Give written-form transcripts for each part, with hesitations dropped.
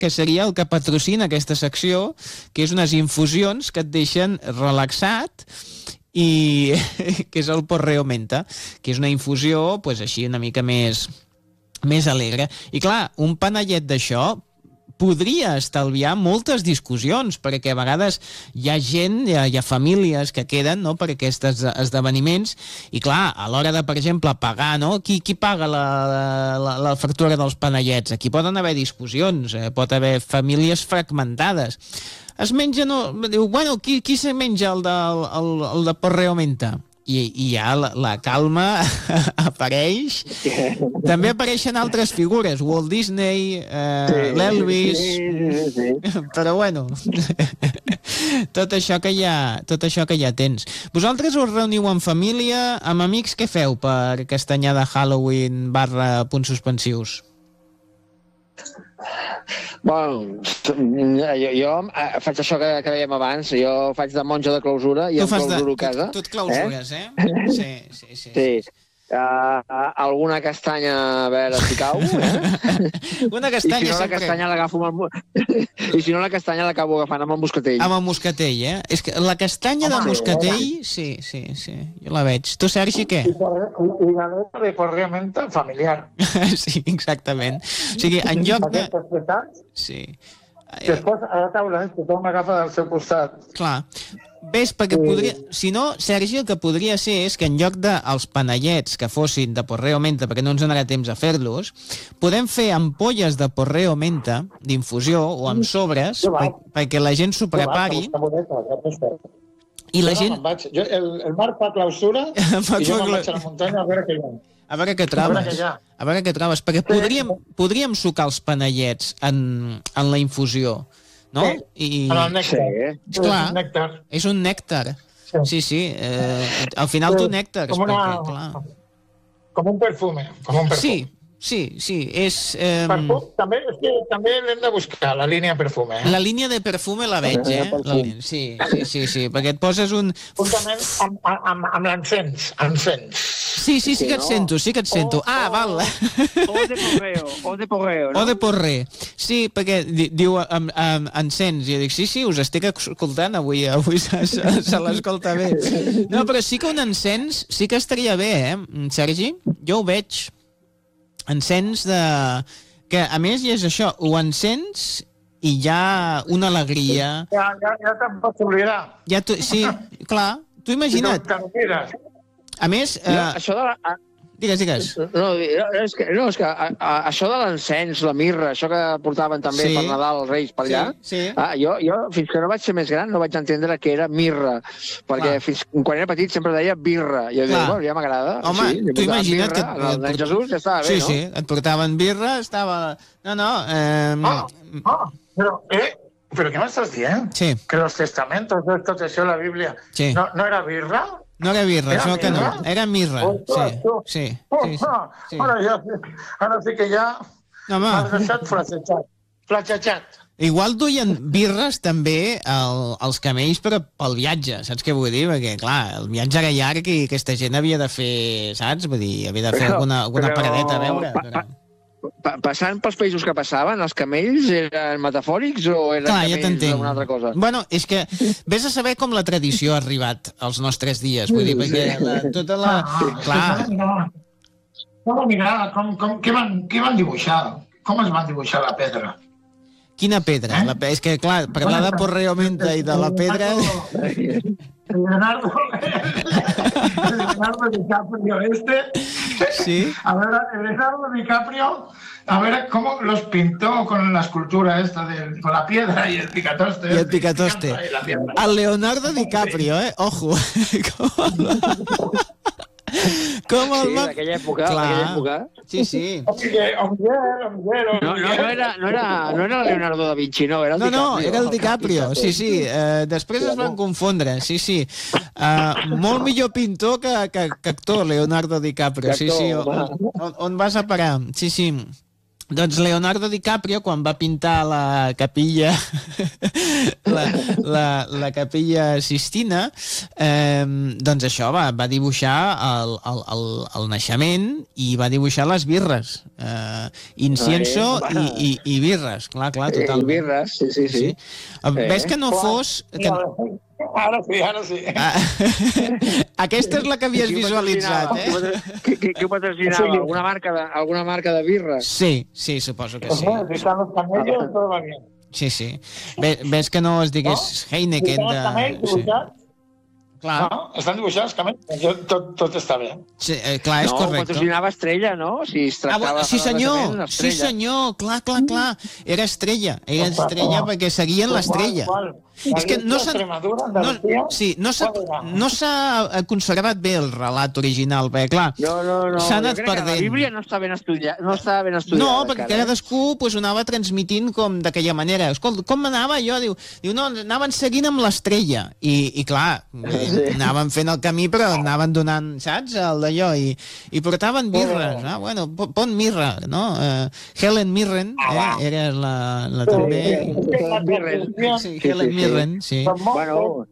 que seria el que patrocina aquesta secció, que és unes infusions que et deixen relaxat, i que és el Porreo Menta, que és una infusió pues, així una mica més alegre. I clar, un panellet d'això podria estalviar moltes discussions, perquè a vegades hi ha gent, hi ha famílies que queden, no?, per aquests esdeveniments, i clar, a l'hora de, per exemple, pagar, no?, qui paga la factura dels panellets? Aquí poden haver discussions, pot haver famílies fragmentades. Es menja, no? Diu, bueno, qui se menja el de Porreo Menta? I ja la calma apareix. També apareixen altres figures, Walt Disney, l'Elvis, però bueno, tot això que ja tens. Vosaltres us reuniu en família, amb amics, què feu per castanyada Halloween / punts suspensius? Bueno, jo faig això que dèiem abans, jo faig de monja de clausura i em clausuro a casa. Tu et clausures, eh? Sí. Alguna castanya, a veure si cau, Una castanya I si no, sempre. la castanya l'agafo I si no, la castanya l'acabo agafant amb el moscatell. Amb el moscatell, eh? És que la castanya de moscatell, sí, jo la veig. Tu, Sergi, què? I la nota de Porreo Menta familiar. Sí, exactament. O sigui, en lloc de... Sí. Després, a la taula, tothom agafa del seu costat. Clar. Ves, perquè podria... Si no, Sergi, el que podria ser és que en lloc dels panellets que fossin de Porreo Menta, perquè no ens donarà temps a fer-los, podem fer ampolles de Porreo Menta, d'infusió, o amb sobres, perquè la gent s'ho prepari. I la gent... El Marc fa clausura i jo me'n vaig a la muntanya a veure què hi ha. A veure què trobes. Perquè podríem sucar els panellets en la infusió, no? En el nèctar. Clar, és un nèctar. Sí. Al final tu nèctar. Com un perfume. Sí, és... També l'hem de buscar, la línia perfume. La línia de perfume la veig, Sí, perquè et poses un... Juntament amb l'encens. Sí que et sento. Val. O de porreo, no? O de porrer. Sí, perquè diu encens. I jo dic, sí, us estic escoltant avui se l'escolta bé. No, però sí que un encens sí que estaria bé, Sergi? Jo ho veig. Encens de... Que, a més, hi és això, ho encens i hi ha una alegria. Ja te'n pots oblidar. Sí, clar. Tu imagina't. A més... Això de la... Digues. No, és que això de l'encens, la mirra, això que portaven també per Nadal els Reis per allà, jo fins que no vaig ser més gran no vaig entendre què era mirra, perquè fins quan era petit sempre deia birra. Jo dic, bueno, ja m'agrada. Home, tu imagina't que... El nen Jesús ja estava bé, no? Sí, et portaven birra, estava... Però què m'estàs dient? Sí. Que los testamentos, tot això, la Bíblia, no era birra? No era birra, això que no. Era mirra. Sí. Ara sí que ja m'has deixat flatxatxat. Igual duien birres també als camells però pel viatge, saps què vull dir? Perquè, clar, el viatge era llarg i aquesta gent havia de fer, saps? Vull dir, havia de fer alguna paradeta a veure. Passant pels països que passaven, els camells eren metafòrics o eren camells d'una altra cosa? Bueno, és que vés a saber com la tradició ha arribat als nostres dies, vull dir, perquè tota la... Clar. Què van dibuixar? Com es van dibuixar la pedra? Quina pedra? És que, clar, parlar de Porreo Menta i de la pedra... Leonardo DiCaprio Sí. A ver, Leonardo DiCaprio, a ver cómo los pintó con la escultura esta con la piedra y el picatoste. Y el picatoste. Al Leonardo DiCaprio, ojo. Com el va... d'aquella època. Sí. No era Leonardo da Vinci, no, era el DiCaprio. No, era el DiCaprio, sí. Després es van confondre, sí. Molt millor pintor que actor, Leonardo DiCaprio, sí. On vas a parar? Sí. Doncs Leonardo DiCaprio, quan va pintar la capilla la capilla Sistina, doncs això, va dibuixar el naixement i va dibuixar les birres. Incienso i birres, clar, totalment. I birres, sí. Ves que no fos... Ara sí. Aquesta és la que havies visualitzat, Què patrocinava? Alguna marca de birra? Sí, suposo que sí. Si están los camellos, todo va bien. Sí. Ves que no es digués Heineken de... Clar. No, estan dibuixats, tot està bé. Sí, clar, és correcte. No, patrocinava Estrella, no? Si es tractava sí, senyor, clar. Era Estrella perquè seguien l'Estrella. És que no s'ha conservat bé el relat original, perquè clar, s'ha anat perdent. La Bíblia no està ben estudiada. No, perquè cadascú ho anava transmitint com d'aquella manera. Escolta, com anava jo? Diu, no, anaven seguint amb l'Estrella. I clar, anaven fent el camí, però anaven donant, saps, el d'allò, i portaven birres. Bueno, pon mirra, no? Helen Mirren era la també... Helen Mirren. Sí. Bueno,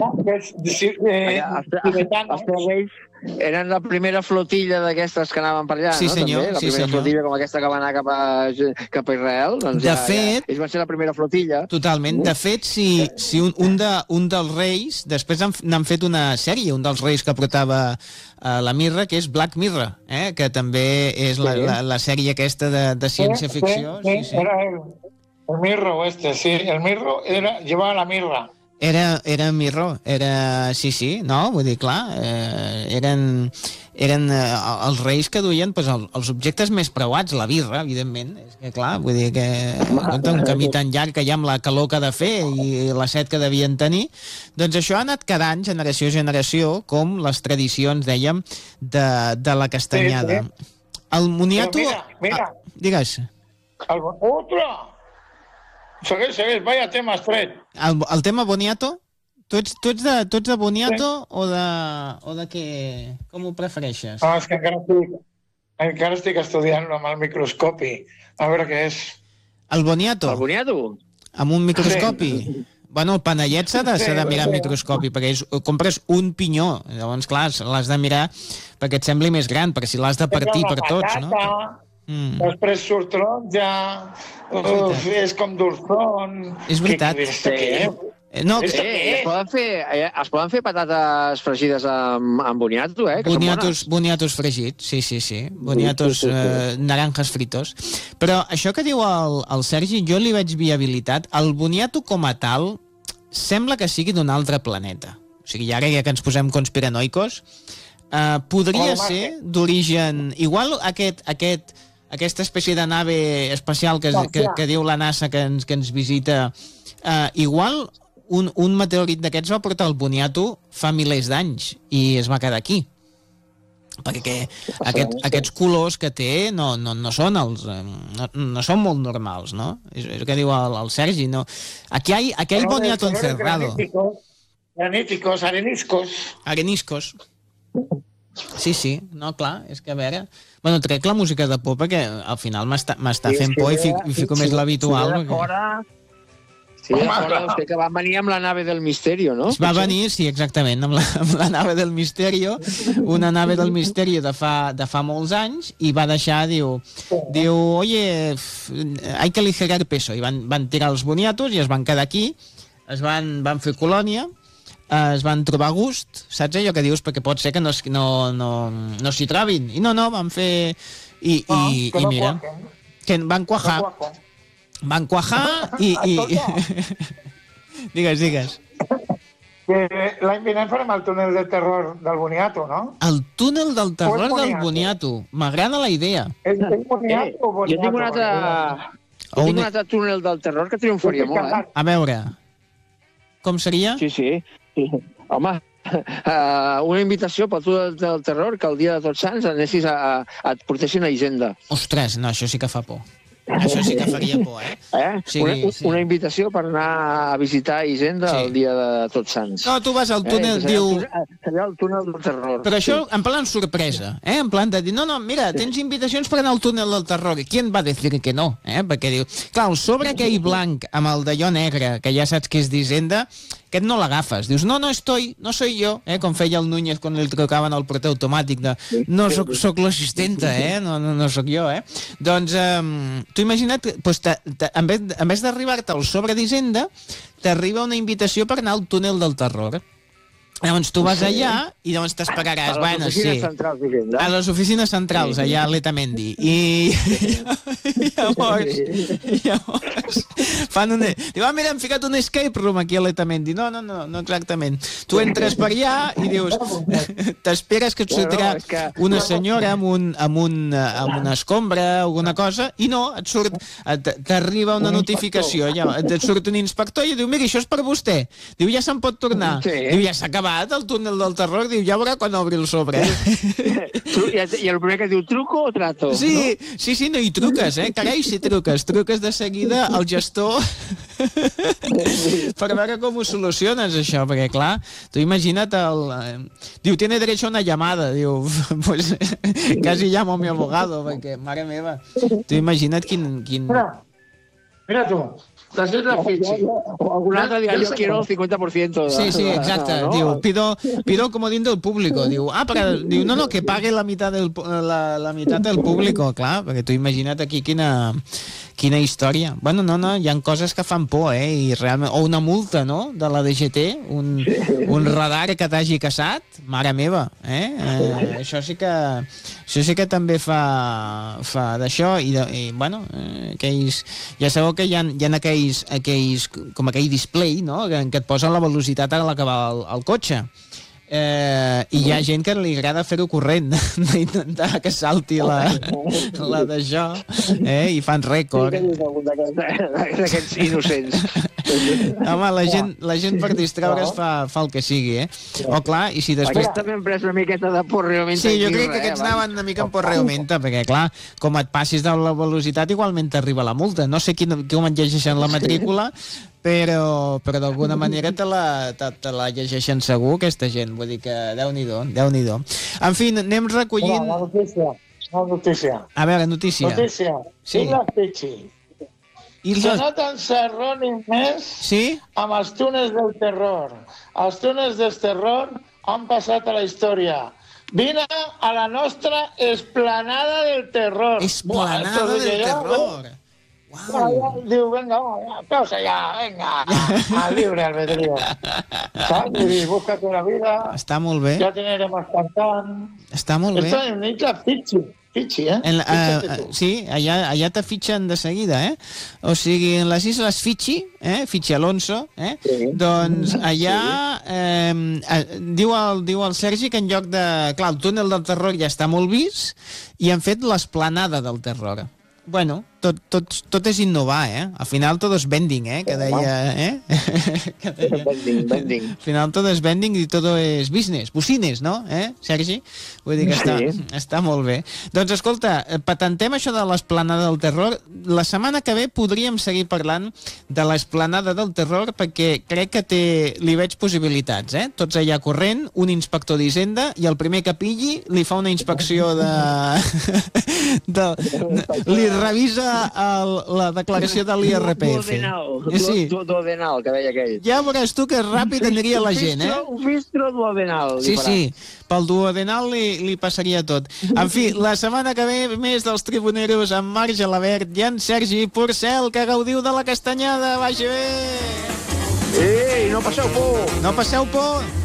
els Reis eren la primera flotilla d'aquestes que anaven per allà, sí, senyor, no? La primera flotilla com aquesta que va anar cap a Israel. Doncs ells van ser la primera flotilla. Totalment. De fet, si un dels reis, després n'han fet una sèrie, un dels reis que portava la mirra, que és Black Mirror, que també és la sèrie aquesta de ciència-ficció. Sí, era el mirro sí. El mirro llevava la mirra. Era mirro, sí, no? Vull dir, clar, eren els reis que duien els objectes més preuats, la birra, evidentment. És que, clar, vull dir que un camí tan llarg que hi ha amb la calor que ha de fer i la set que devien tenir, doncs això ha anat quedant generació a generació, com les tradicions, dèiem, de la castanyada. El moniato... Mira. Digues. Otro! Segueix, vaya tema estret. El tema boniato? Tu ets de boniato o de què? Com ho prefereixes? No, és que encara estic estudiant-lo amb el microscopi. A veure què és. El boniato? El boniato? Amb un microscopi? Sí. Bueno, el panellet s'ha de mirar amb microscopi, perquè compres un pinyó, llavors, clar, l'has de mirar perquè et sembli més gran, perquè si l'has de partir per tots, no? Després surt taronja, és com dulçón. És veritat. No, es poden fer patates fregides amb boniato, Boniatos fregits, sí. Boniatos naranjas fritos. Però això que diu el Sergi, jo li veig viabilitat. El boniato com a tal sembla que sigui d'un altre planeta. O sigui, ara ja que ens posem conspiranoicos, podria ser d'origen... Igual aquesta espècie de nave espacial que diu la NASA que ens visita, igual un meteorit d'aquests va portar el boniato fa milers d'anys i es va quedar aquí. Perquè aquests colors que té no són molt normals, no? És el que diu el Sergi, no? Aquí hay boniato encerrado. Graníticos, areniscos. Sí, no, clar, és que a veure... Bueno, trec la música de por perquè al final m'està fent por i fico més l'habitual. Sí, vostè que va venir amb la nave del Misterio, no? Va venir, sí, exactament, amb la nave del Misterio, una nave del Misterio de fa molts anys, i va deixar, diu, oye, hay que aligerar el peso, i van tirar els boniatos i es van quedar aquí, van fer colònia, es van trobar a gust, saps allò que dius? Perquè pot ser que no s'hi trobin. I no, van fer... I mira, que van quajar. Van quajar i... Digues. L'any vinent farem el túnel de terror del boniato, no? El túnel del terror del boniato. M'agrada la idea. És boniato o boniato? Jo tinc un altre túnel del terror que triomfaria molt, A veure, com seria? Sí. Home, una invitació pel túnel del terror que el dia de Tots Sants anessis et portessin a Hisenda. Ostres, no, això sí que fa por. Això sí que faria por, Sí. Una invitació per anar a visitar Hisenda el dia de Tots Sants. No, tu vas al túnel, diu... Seria el túnel del terror. Però això en plan sorpresa, en plan de dir, no, mira, tens invitacions per anar al túnel del terror. I qui va dir que no? Perquè diu, clar, el sobre aquell blanc amb el d'allò negre, que ja saps que és d'Hisenda, aquest no l'agafes. Dius, no soy yo, com feia el Núñez quan li trucaven al porter automàtic de, no, soc l'assistenta, no soc jo, Doncs, tu imagina't, doncs, en vez d'arribar-te al sobre d'Hisenda, t'arriba una invitació per anar al túnel del terror. Llavors tu vas allà i llavors t'esperaràs. A les oficines centrals d'Hisenda. A les oficines centrals, allà a l'Etamendi. I llavors fan una... Diu, mira, hem ficat un escape room aquí a l'Etamendi. No exactament. Tu entres per allà i dius... T'esperes que et sortirà una senyora amb una escombra o alguna cosa i no, et surt... T'arriba una notificació. Et surt un inspector i diu, mira, això és per vostè. Diu, ja se'n pot tornar. Diu, ja s'ha acabat el túnel del terror, diu, ja veurà quan obri el sobre. I el primer que diu, truco o trato? Sí, no hi truques, carai, si truques de seguida al gestor per veure com ho soluciones, això, perquè, clar, tu imagina't diu, tiene derecho a una llamada, diu, pues, casi llamo a mi abogado, perquè, mare meva, tu imagina't quin... Mira tu, t'has la fitxa. Algun altre dia yo quiero el 50%. Sí, exacte. ¿No? Diu, pido comodín del público. Diu, diu, no, que pague la mitad del público. Clar, perquè tu imagina't aquí quina història. Bueno, no, hi ha coses que fan por, i realment... O una multa, no?, de la DGT, un radar que t'hagi caçat, mare meva, això sí que també fa d'això, i bueno, aquells... Ja sabeu que hi ha aquells, com aquell display, no?, en què et posen la velocitat a l'acabar el cotxe. I hi ha gent que li agrada fer-ho corrent, d'intentar que salti la d'això, i fan rècord. D'aquests innocents. Home, la gent per distraure's fa el que sigui, O clar, i si després... Aquests també han pres una miqueta de porreo menta. Sí, jo crec que aquests anaven una mica en porreo menta, perquè clar, com et passis de la velocitat igualment t'arriba la multa. No sé com et llegeixen la matrícula, però d'alguna manera te la llegeixen segur, aquesta gent. Vull dir que Déu-n'hi-do. En fi, anem recollint... La notícia. A veure, notícia. Sí. La Pichi. Que no t'encerroni més amb els túnels del terror. Els túnels del terror han passat a la història. Vine a la nostra esplanada del terror. Esplanada del terror. Diu, venga, aplausa ya, venga, a libre albedrío. ¿Sabes? Búscate la vida. Està molt bé. Ya teneremos cantant. Està molt bé. Esto en Isla Fitxi, sí, allà te fitxen de seguida, O sigui, en les Isles Fitxi, Fitxi Alonso, doncs allà diu el Sergi que en lloc de... Clar, el túnel del terror ja està molt vist i han fet l'esplanada del terror. Bueno, tot és innovar, Al final tot és vending, que deia, Vending. Al final tot és vending i tot és business, bucines, no? Sergi? Vull dir que està molt bé. Doncs escolta, patentem això de l'esplanada del terror. La setmana que ve podríem seguir parlant de l'esplanada del terror perquè crec que li veig possibilitats, Tots allà corrent, un inspector d'Hisenda i el primer que pilli li fa una inspecció li revisa la declaració de l'IRPF. Duodenal, que deia aquell. Ja veuràs tu que ràpid aniria la gent, Un fistro duodenal. Sí, pel duodenal li passaria tot. En fi, la setmana que ve més dels Tribuneros amb Marc Gelabert i en Sergi Porcel, que gaudiu de la castanyada. Vagi bé! Ei, no passeu por! No passeu por!